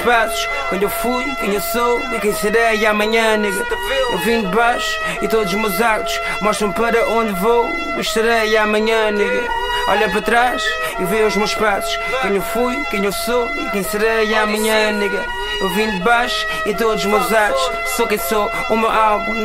passos. Quando eu fui, quem eu sou e quem serei amanhã, nigga. Eu vim de baixo e todos os meus actos mostram para onde vou e estarei amanhã, nigga. Olha para trás e vê os meus passos. Quem eu fui, quem eu sou e quem serei amanhã, nigga. Eu vim de baixo e todos os meus atos. Sou quem sou, o meu álbum